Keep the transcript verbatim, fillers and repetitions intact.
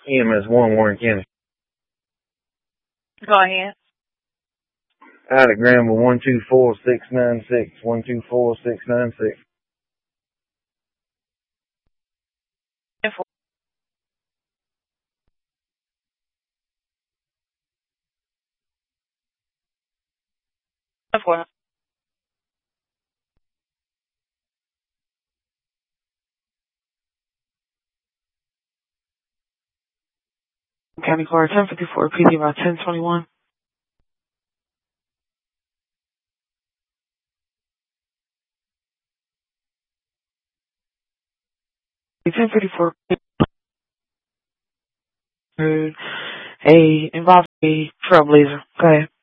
E M S one, Warren County. Go ahead. I had a Granville one two four six nine six, one two four six nine six. Four. County Court ten fifty-four, P D about ten twenty-one. ten fifty-four, a involved a trailblazer. Go ahead.